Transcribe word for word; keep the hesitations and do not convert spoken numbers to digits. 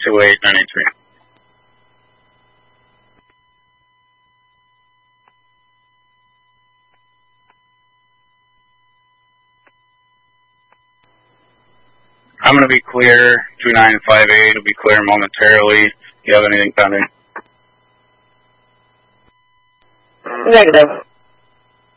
two eight nine eight three. I'm going to be clear. two nine five eight will be clear momentarily. Do you have anything pending? Negative.